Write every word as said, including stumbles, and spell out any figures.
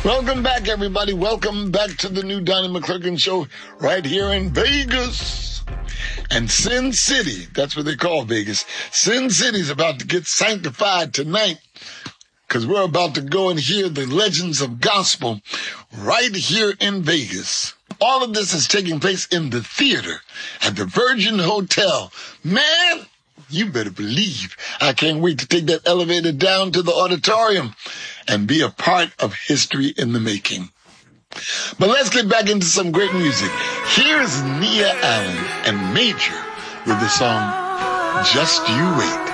Welcome back, everybody. Welcome back to the new Donnie McClurkin Show right here in Vegas. And Sin City, that's what they call Vegas. Sin City's about to get sanctified tonight because we're about to go and hear the legends of gospel right here in Vegas. All of this is taking place in the theater at the Virgin Hotel. Man, you better believe I can't wait to take that elevator down to the auditorium and be a part of history in the making. But let's get back into some great music. Here's Nia Allen and Major with the song Just You Wait.